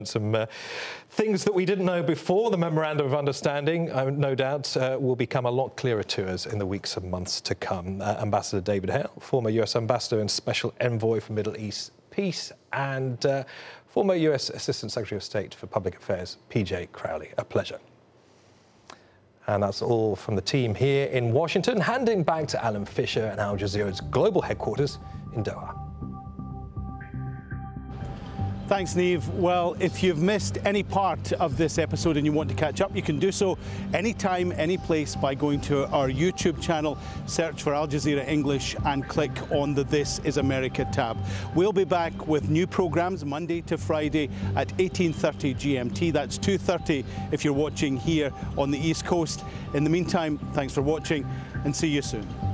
Some things that we didn't know before the Memorandum of Understanding, no doubt, will become a lot clearer to us in the weeks and months to come. Ambassador David Hale, former US Ambassador and Special Envoy for Middle East Peace, and former US Assistant Secretary of State for Public Affairs, PJ Crowley. A pleasure. And that's all from the team here in Washington. Handing back to Alan Fisher and Al Jazeera's global headquarters in Doha. Thanks, Niamh. Well, if you've missed any part of this episode and you want to catch up, you can do so anytime, any place by going to our YouTube channel, search for Al Jazeera English and click on the This Is America tab. We'll be back with new programmes Monday to Friday at 18:30 GMT. That's 2:30 if you're watching here on the East Coast. In the meantime, thanks for watching and see you soon.